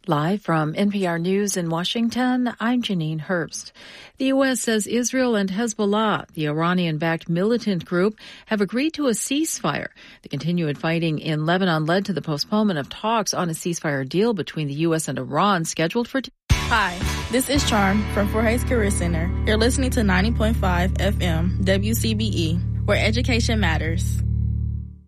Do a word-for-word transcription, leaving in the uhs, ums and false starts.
Live from N P R News in Washington, I'm Janine Herbst. The U S says Israel and Hezbollah, the Iranian-backed militant group, have agreed to a ceasefire. The continued fighting in Lebanon led to the postponement of talks on a ceasefire deal between the U S and Iran scheduled for... T- Hi, this is Charm from Fort Hays Career Center. You're listening to ninety point five F M W C B E, where education matters.